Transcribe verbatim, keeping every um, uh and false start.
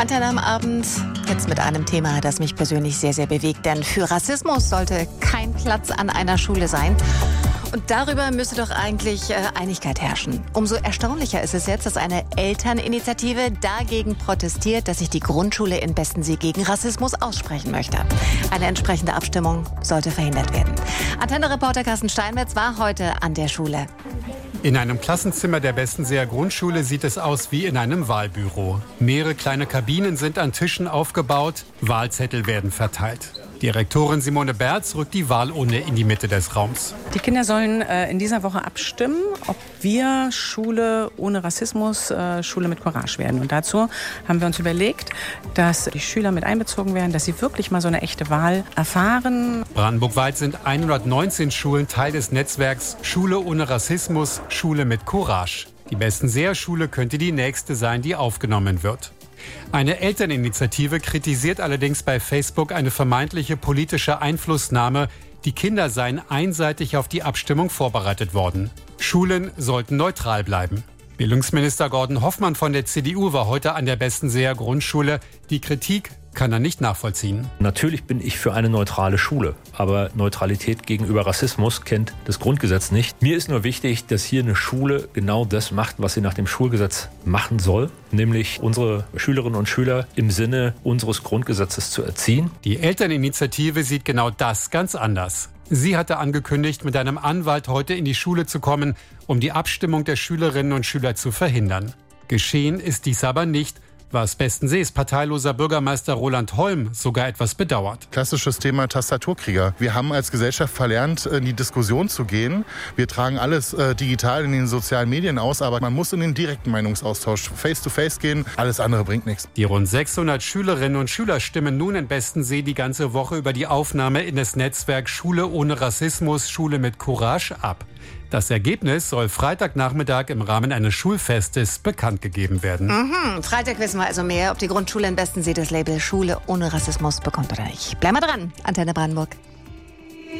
Antenne am Abend, jetzt mit einem Thema, das mich persönlich sehr, sehr bewegt. Denn für Rassismus sollte kein Platz an einer Schule sein. Und darüber müsste doch eigentlich äh, Einigkeit herrschen. Umso erstaunlicher ist es jetzt, dass eine Elterninitiative dagegen protestiert, dass sich die Grundschule in Bestensee gegen Rassismus aussprechen möchte. Eine entsprechende Abstimmung sollte verhindert werden. Antenne-Reporter Carsten Steinmetz war heute an der Schule. In einem Klassenzimmer der Bestenseer Grundschule sieht es aus wie in einem Wahlbüro. Mehrere kleine Kabinen sind an Tischen aufgebaut, Wahlzettel werden verteilt. Direktorin Simone Berz rückt die Wahlurne in die Mitte des Raums. Die Kinder sollen äh, in dieser Woche abstimmen, ob wir Schule ohne Rassismus, äh, Schule mit Courage werden. Und dazu haben wir uns überlegt, dass die Schüler mit einbezogen werden, dass sie wirklich mal so eine echte Wahl erfahren. Brandenburgweit sind hundertneunzehn Schulen Teil des Netzwerks Schule ohne Rassismus, Schule mit Courage. Die Bestenseer Schule könnte die nächste sein, die aufgenommen wird. Eine Elterninitiative kritisiert allerdings bei Facebook eine vermeintliche politische Einflussnahme. Die Kinder seien einseitig auf die Abstimmung vorbereitet worden. Schulen sollten neutral bleiben. Bildungsminister Gordon Hoffmann von der C D U war heute an der Bestenseer Grundschule. Die Kritik kann er nicht nachvollziehen. Natürlich bin ich für eine neutrale Schule, aber Neutralität gegenüber Rassismus kennt das Grundgesetz nicht. Mir ist nur wichtig, dass hier eine Schule genau das macht, was sie nach dem Schulgesetz machen soll, nämlich unsere Schülerinnen und Schüler im Sinne unseres Grundgesetzes zu erziehen. Die Elterninitiative sieht genau das ganz anders. Sie hatte angekündigt, mit einem Anwalt heute in die Schule zu kommen, um die Abstimmung der Schülerinnen und Schüler zu verhindern. Geschehen ist dies aber nicht, was Bestensees parteiloser Bürgermeister Roland Holm sogar etwas bedauert. Klassisches Thema Tastaturkrieger. Wir haben als Gesellschaft verlernt, in die Diskussion zu gehen. Wir tragen alles äh, digital in den sozialen Medien aus, aber man muss in den direkten Meinungsaustausch face-to-face gehen. Alles andere bringt nichts. Die rund sechshundert Schülerinnen und Schüler stimmen nun in Bestensee die ganze Woche über die Aufnahme in das Netzwerk Schule ohne Rassismus, Schule mit Courage ab. Das Ergebnis soll Freitagnachmittag im Rahmen eines Schulfestes bekannt gegeben werden. Mhm. Freitag wissen wir also mehr, ob die Grundschule in Bestensee das Label Schule ohne Rassismus bekommt oder nicht. Bleiben wir dran. Antenne Brandenburg.